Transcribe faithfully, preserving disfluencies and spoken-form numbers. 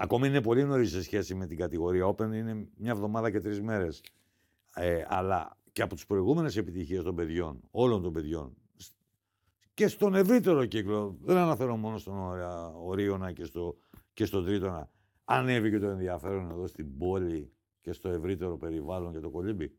Ακόμη είναι πολύ νωρίς σε σχέση με την κατηγορία Open, είναι μια εβδομάδα και τρεις μέρες. Ε, αλλά και από τις προηγούμενες επιτυχίες των παιδιών, όλων των παιδιών, και στον ευρύτερο κύκλο, δεν αναφέρω μόνο στον Ορίωνα και, στο, και στον Τρίτονα, ανέβηκε το ενδιαφέρον εδώ στην πόλη και στο ευρύτερο περιβάλλον και το κολύμπι.